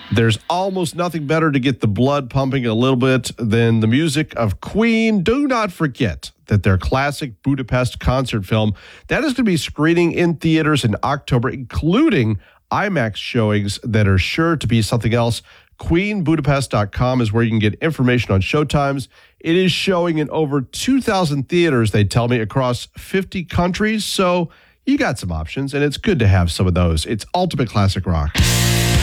There's almost nothing better to get the blood pumping a little bit than the music of Queen. Do not forget that their classic Budapest concert film, that is going to be screening in theaters in October, including IMAX showings that are sure to be something else. QueenBudapest.com is where you can get information on showtimes. It is showing in over 2,000 theaters, they tell me, across 50 countries. So you got some options, and it's good to have some of those. It's Ultimate Classic Rock.